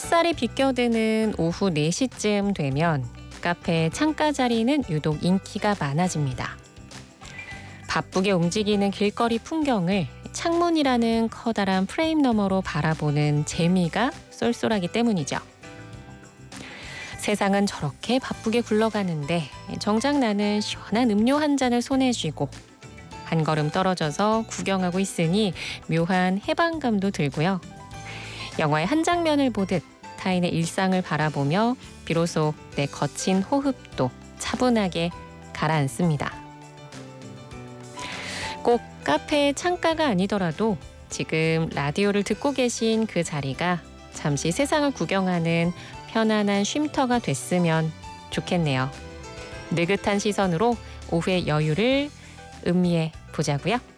햇살이 비껴드는 오후 4시쯤 되면 카페 창가 자리는 유독 인기가 많아집니다. 바쁘게 움직이는 길거리 풍경을 창문이라는 커다란 프레임 너머로 바라보는 재미가 쏠쏠하기 때문이죠. 세상은 저렇게 바쁘게 굴러가는데 정작 나는 시원한 음료 한 잔을 손에 쥐고 한 걸음 떨어져서 구경하고 있으니 묘한 해방감도 들고요. 영화의 한 장면을 보듯 타인의 일상을 바라보며 비로소 내 거친 호흡도 차분하게 가라앉습니다. 꼭 카페의 창가가 아니더라도 지금 라디오를 듣고 계신 그 자리가 잠시 세상을 구경하는 편안한 쉼터가 됐으면 좋겠네요. 느긋한 시선으로 오후의 여유를 음미해 보자고요.